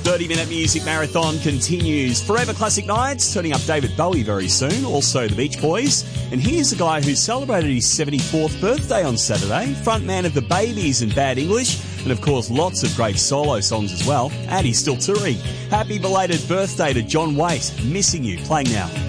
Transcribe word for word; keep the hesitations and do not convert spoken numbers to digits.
thirty-minute music marathon continues. Forever Classic Nights, turning up David Bowie very soon, also the Beach Boys. And here's a guy who celebrated his seventy-fourth birthday on Saturday, frontman of the Babies and Bad English, and of course lots of great solo songs as well, and he's still touring. Happy belated birthday to John Waite, missing you, playing now.